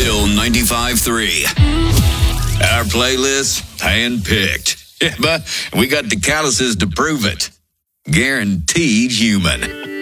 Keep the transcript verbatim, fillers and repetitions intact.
Still ninety-five three. Our playlist, hand-picked. Yeah, but we got the calluses to prove it. Guaranteed human.